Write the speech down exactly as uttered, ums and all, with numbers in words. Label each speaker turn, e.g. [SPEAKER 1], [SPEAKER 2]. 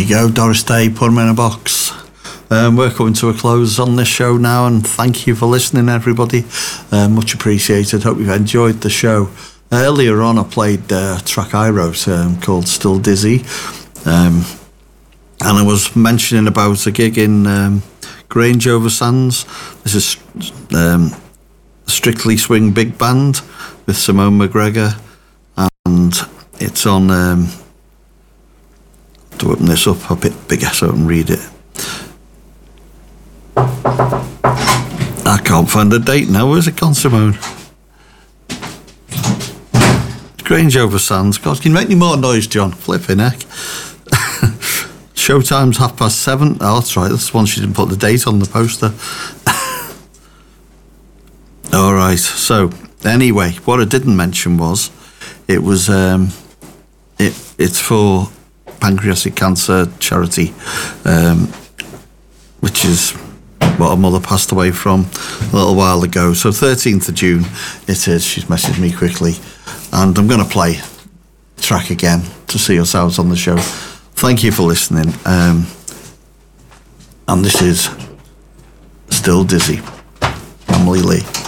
[SPEAKER 1] you go, Doris Day, put them in a box. Um, we're coming to a close on this show now, and thank you for listening, everybody. Uh, much appreciated. Hope you've enjoyed the show. Earlier on, I played uh, a track I wrote um, called Still Dizzy, um, and I was mentioning about a gig in um, Grange over Sands. This is um, Strictly Swing Big Band with Simone McGregor, and it's on... Um, to open this up a bit bigger so I can read it. I can't find the date now. Where's it gone, Simone? Grange over Sands. God, can you make any more noise, John? Flipping heck. Showtime's half past seven. Oh, that's right. That's the one she didn't put the date on the poster. All right. So, anyway, what I didn't mention was it was um, it it's for pancreatic cancer charity, um, which is what her mother passed away from a little while ago. So thirteenth of June it is. She's messaged me quickly, and I'm going to play track again to see us out on the show. Thank you for listening, um, and this is Still Dizzy, Emily Lee.